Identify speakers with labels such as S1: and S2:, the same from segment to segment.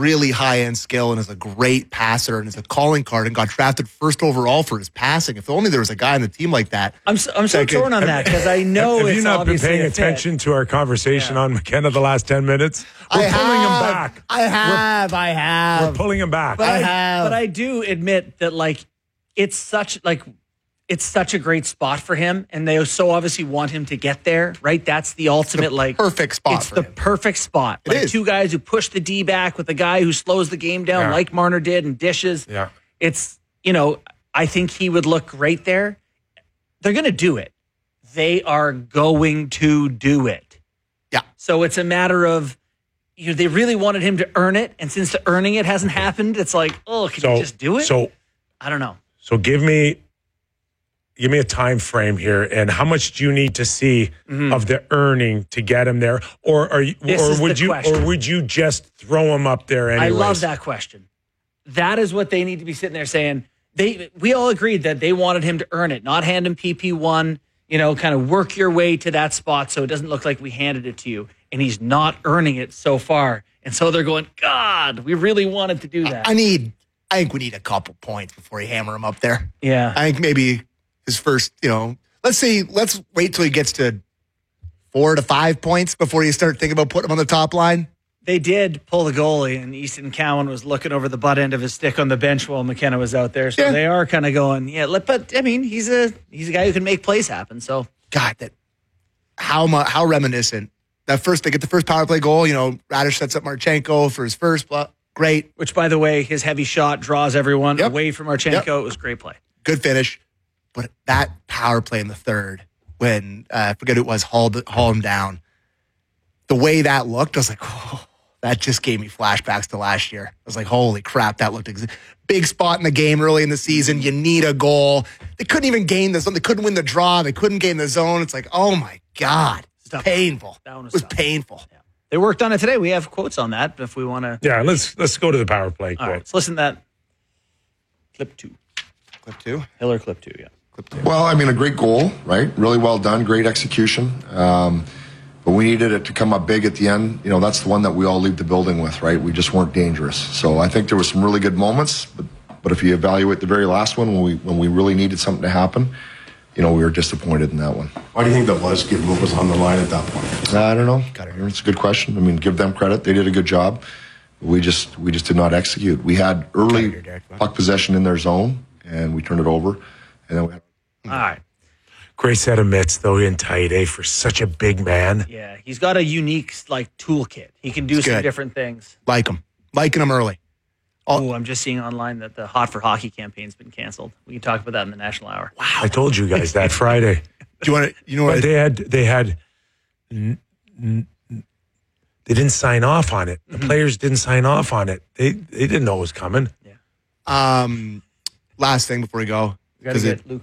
S1: really high-end skill and is a great passer and is a calling card and got drafted first overall for his passing. If only there was a guy on the team like that.
S2: I'm so torn on that because I know
S3: have
S2: it's
S3: you not been
S2: obviously
S3: paying
S2: a
S3: attention
S2: fit.
S3: to our conversation on McKenna the last 10 minutes? We're pulling him back.
S1: I have.
S3: We're pulling him back.
S2: But I do admit that it's such a great spot for him, and they so obviously want him to get there, right? That's the ultimate
S1: perfect spot.
S2: It's the perfect spot.
S1: It is.
S2: Two guys who push the D back with a guy who slows the game down, like Marner did, and dishes.
S3: Yeah,
S2: it's I think he would look great there. They're going to do it. They are going to do it.
S1: Yeah.
S2: So it's a matter of. They really wanted him to earn it, and since the earning it hasn't happened, it's like, can you just do it?
S3: So
S2: I don't know.
S3: So give me a time frame here, and how much do you need to see of the earning to get him there, or would you just throw him up there anyways?
S2: I love that question. That is what they need to be sitting there saying. We all agreed that they wanted him to earn it, not hand him PP1. Kind of work your way to that spot so it doesn't look like we handed it to you. And he's not earning it so far. And so they're going, God, we really wanted to do that.
S1: I think we need a couple points before you hammer him up there.
S2: Yeah.
S1: I think maybe his first, let's wait till he gets to 4 to 5 points before you start thinking about putting him on the top line.
S2: They did pull the goalie, and Easton Cowan was looking over the butt end of his stick on the bench while McKenna was out there. So they are kind of going, but I mean, he's a guy who can make plays happen. So
S1: God, how reminiscent. They get the first power play goal. Radish sets up Marchenko for his first. Great.
S2: Which, by the way, his heavy shot draws everyone away from Marchenko. Yep. It was a great play.
S1: Good finish. But that power play in the third, when I forget who it was, haul him down. The way that looked, I was like, that just gave me flashbacks to last year. I was like, holy crap, that looked big spot in the game early in the season. You need a goal. They couldn't even gain the zone. They couldn't win the draw. They couldn't gain the zone. It's like, oh my God. It's painful. It was painful.
S2: Yeah. They worked on it today. We have quotes on that if we want to.
S3: Yeah, let's go to the power play quote.
S2: All right, let's listen to that. Clip 2.
S1: Clip 2?
S2: Hiller clip 2, yeah.
S1: Clip 2.
S4: Well, I mean, a great goal, right? Really well done. Great execution. But we needed it to come up big at the end. That's the one that we all leave the building with, right? We just weren't dangerous. So I think there were some really good moments, but if you evaluate the very last one, when we really needed something to happen, we were disappointed in that one.
S5: Why do you think that was, given what was on the line at that point?
S4: I don't know. It's a good question. I mean, give them credit. They did a good job. We just did not execute. We had early puck possession in their zone, and we turned it over. And then we had...
S2: All right.
S3: Great set of mitts, though, in tight, for such a big man.
S2: Yeah, he's got a unique, toolkit. He can do some different things.
S1: Liking him early.
S2: Oh, I'm just seeing online that the Hot for Hockey campaign's been canceled. We can talk about that in the National Hour.
S3: Wow. I told you guys that Friday.
S1: Do you want to, what?
S3: They didn't sign off on it. The players didn't sign off on it. They didn't know it was coming.
S2: Yeah.
S1: Last thing before we go.
S2: Luke.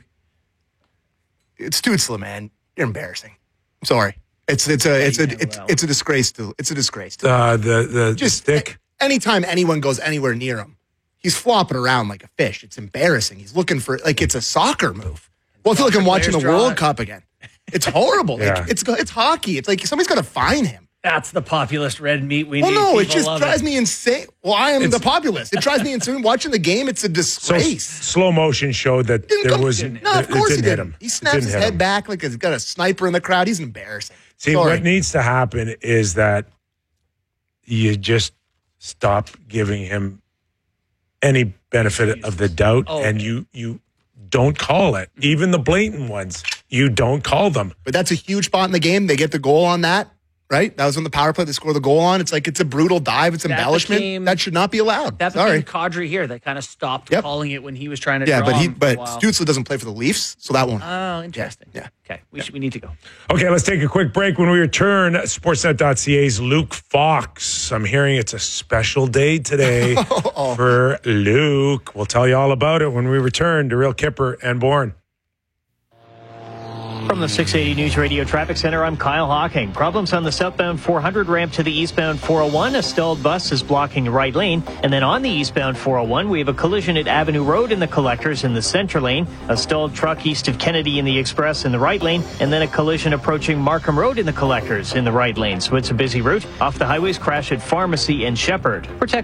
S1: It's Stützle, man. You're embarrassing. I'm sorry. It's a disgrace to it's a disgrace to
S3: the stick.
S1: Anytime anyone goes anywhere near him, he's flopping around like a fish. It's embarrassing. He's looking for it's a soccer move. Well, I feel like I'm watching the World Cup again. It's horrible.
S3: Yeah.
S1: It's hockey. It's like somebody's got to find him.
S2: That's the populist red meat we need.
S1: Well, no,
S2: People
S1: it just drives me insane. Well, I am the populist. It drives me insane. Watching the game, it's a disgrace.
S3: So, slow motion showed that there was...
S1: No, of course he didn't. He snaps his head back like he's got a sniper in the crowd. He's embarrassing.
S3: See, what needs to happen is that you just stop giving him any benefit of the doubt, and you don't call it. Even the blatant ones, you don't call them.
S1: But that's a huge spot in the game. They get the goal on that. Right? That was on the power play. They score the goal on. It's like it's a brutal dive. It's embellishment. That should not be allowed.
S2: That became Kadri here. That kind of stopped calling it when he was trying to draw him
S1: but Stützle doesn't play for the Leafs, so that won't.
S2: Oh, interesting.
S1: Yeah.
S2: Okay. We need to go.
S3: Okay, let's take a quick break. When we return, Sportsnet.ca's Luke Fox. I'm hearing it's a special day today for Luke. We'll tell you all about it when we return to Real Kipper and Bourne.
S6: From the 680 News Radio Traffic Center, I'm Kyle Hawking. Problems on the southbound 400 ramp to the eastbound 401. A stalled bus is blocking the right lane. And then on the eastbound 401, we have a collision at Avenue Road in the collectors in the center lane. A stalled truck east of Kennedy in the express in the right lane. And then a collision approaching Markham Road in the collectors in the right lane. So it's a busy route. Off the highways, crash at Pharmacy and Shepherd. Protect